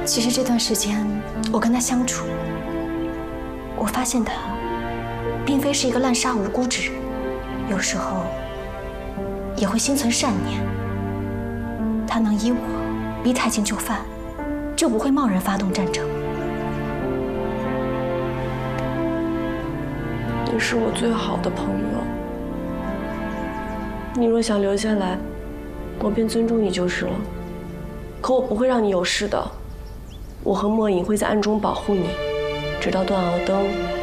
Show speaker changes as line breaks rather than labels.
其实这段时间我跟他相处，我发现他并非是一个滥杀无辜之人，有时候也会心存善念。他能依我逼太清就范，就不会贸然发动战争。
你是我最好的朋友，你若想留下来，我便尊重你就是了。可我不会让你有事的，我和莫影会在暗中保护你，直到段敖登